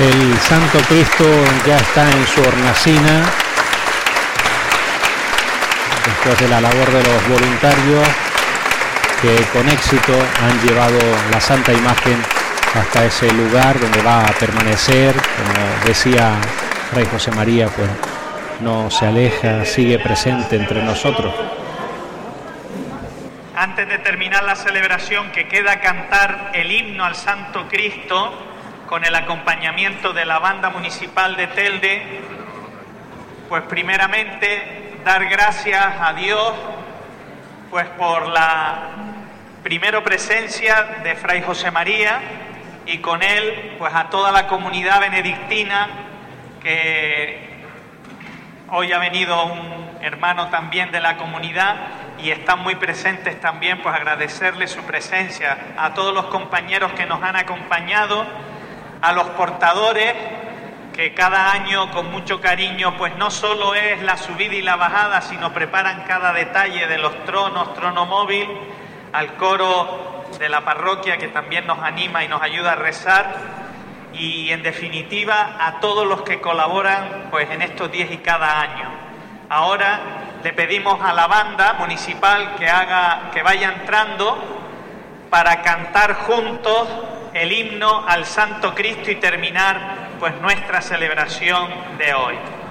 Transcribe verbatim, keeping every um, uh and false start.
El Santo Cristo ya está en su hornacina, después de la labor de los voluntarios que con éxito han llevado la Santa Imagen hasta ese lugar donde va a permanecer. Como decía Fray José María, pues no se aleja, sigue presente entre nosotros. Antes de terminar la celebración, que queda cantar el himno al Santo Cristo con el acompañamiento de la banda municipal de Telde. Pues primeramente dar gracias a Dios pues por la primero presencia de Fray José María, y con él pues a toda la comunidad benedictina, que hoy ha venido un hermano también de la comunidad y están muy presentes también, pues agradecerle su presencia, a todos los compañeros que nos han acompañado, a los portadores que cada año con mucho cariño pues no solo es la subida y la bajada, sino preparan cada detalle de los tronos, trono móvil, al coro de la parroquia que también nos anima y nos ayuda a rezar, y en definitiva a todos los que colaboran pues en estos días y cada año. Ahora le pedimos a la banda municipal que haga, que vaya entrando para cantar juntos el himno al Santo Cristo y terminar pues nuestra celebración de hoy.